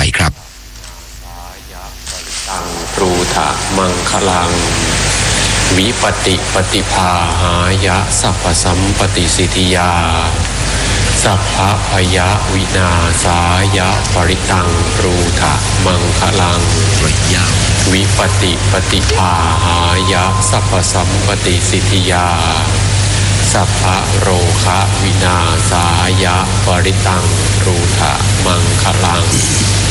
ครับตังปรูถะมังคลังวิปติปฏิภาหายะสัพพสัมปติสิทธิยาสัพพะพยะวินาสายะปริตังปรูถะมังคลังวิปติปฏิภาหายะสัพพสัมปติสิทธิยาสัพพะโรคะวินาสายะปริตังปรูถะมังคลัง